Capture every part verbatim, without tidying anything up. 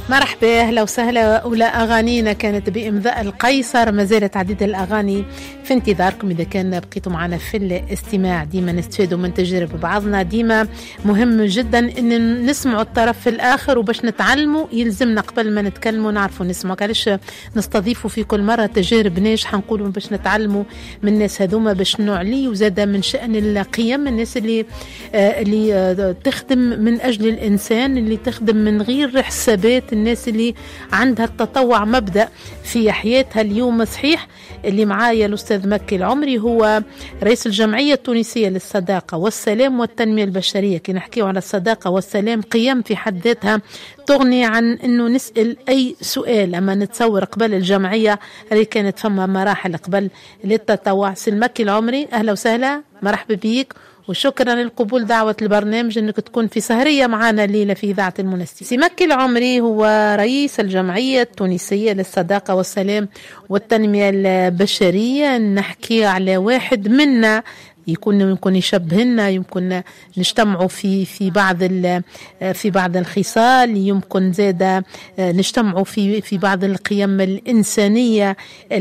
مرحبا، أهلا وسهلا. أولى أغانينا كانت بإمضاء القيصر. ما زالت عديد الأغاني في انتظاركم إذا كان بقيتوا معنا في الاستماع. ديما نستفيدوا من تجارب بعضنا، ديما مهم جدا أن نسمعوا الطرف الآخر، وباش نتعلموا يلزمنا قبل ما نتكلموا نعرفوا نسمعوا. علاش نستضيفوا في كل مرة تجارب ناجحة نقولوا باش نتعلموا من الناس هذوما، باش نعلي وزادة من شأن القيم، الناس اللي آه اللي آه تخدم من أجل الإنسان، اللي تخدم من غير حسابات، الناس اللي عندها التطوع مبدأ في حياتها. اليوم صحيح اللي معايا الأستاذ مكي العمري، هو رئيس الجمعية التونسية للصداقة والسلام والتنمية البشرية. كي نحكيو على الصداقة والسلام قيم في حد ذاتها تغني عن أنه نسأل أي سؤال. أما نتصور قبل الجمعية اللي كانت فما مراحل قبل للتطوع. سي مكي العمري، أهلا وسهلا، مرحبا بيك، وشكرا للقبول دعوة البرنامج انك تكون في سهرية معنا الليلة في إذاعة المنستي. سي مكي العمري هو رئيس الجمعية التونسية للصداقة والسلام والتنمية البشرية. نحكي على واحد منا يكون يمكن يشبهنا، يمكن نجتمعوا في في بعض في بعض الخصال، يمكن زاده نجتمعوا في في بعض القيم الإنسانية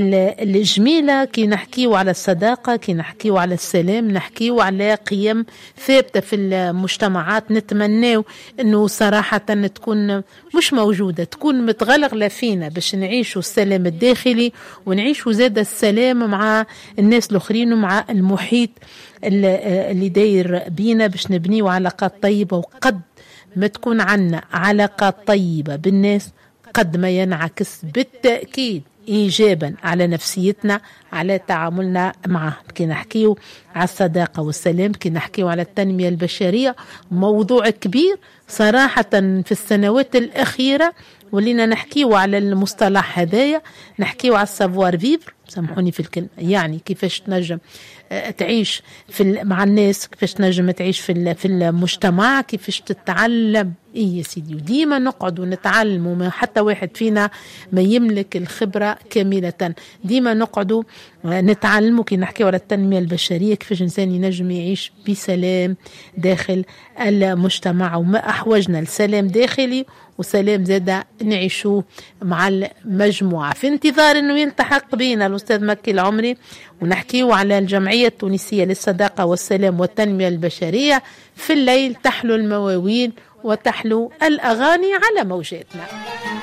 الجميلة. كي نحكيوا على الصداقة، كي نحكيوا على السلام، نحكيوا على قيم ثابتة في المجتمعات. نتمناو انه صراحة تكون مش موجودة، تكون متغلغلة فينا باش نعيشوا السلام الداخلي ونعيشوا زاده السلام مع الناس الآخرين ومع المحيط اللي داير بينا، باش نبنيوا علاقات طيبة. وقد ما تكون عنا علاقات طيبة بالناس قد ما ينعكس بالتأكيد إيجابا على نفسيتنا، على تعاملنا معه. كي نحكيو على الصداقة والسلام، كي نحكيو على التنمية البشرية، موضوع كبير صراحة في السنوات الأخيرة. ولينا نحكيو على المصطلح هذايا، نحكيو على السافوار فيفر، سامحوني في الكلمة، يعني كيفاش تنجم تعيش في مع الناس، كيفاش تنجم تعيش في في المجتمع، كيفاش تتعلم. إيه يا سيدي، وديما نقعد ونتعلم، وما حتى واحد فينا ما يملك الخبرة كاملة. ديما نقعدوا نتعلموا. كي نحكي على التنمية البشرية، كيفاش إنسان ينجم يعيش بسلام داخل المجتمع، وما أحوجنا لسلام داخلي وسلام زادة نعيشوه مع المجموعة. في انتظار أنه يلتحق بينا الأستاذ مكي العمري ونحكيه على الجمعية التونسية للصداقة والسلام والتنمية البشرية. في الليل تحلو المواويل وتحلو الأغاني على موجاتنا.